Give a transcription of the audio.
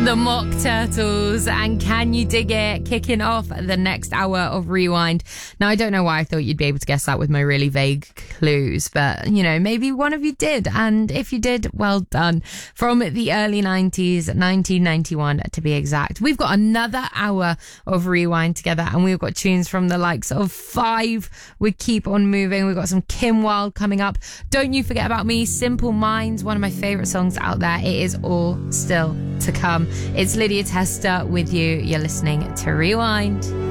The Mock Turtles and Can You Dig It, kicking off the next hour of Rewind. Now, I don't know why I thought you'd be able to guess that with my really vague clues, but, you know, maybe one of you did. And if you did, well done. From the early 90s, 1991 to be exact. We've got another hour of Rewind together, and we've got tunes from the likes of Five. We keep on moving. We've got some Kim Wilde coming up. Don't You Forget About Me, Simple Minds, one of my favourite songs out there. It is all still to come. It's Lydia Tester with you. You're listening to Rewind.